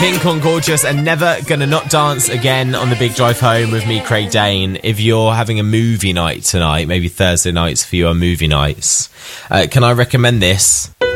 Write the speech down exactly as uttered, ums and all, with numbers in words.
Pink on Gorgeous and Never Gonna Not Dance Again on the Big Drive Home with me, Craig Dane. If you're having a movie night tonight, maybe Thursday nights for you are movie nights, uh, can I recommend this?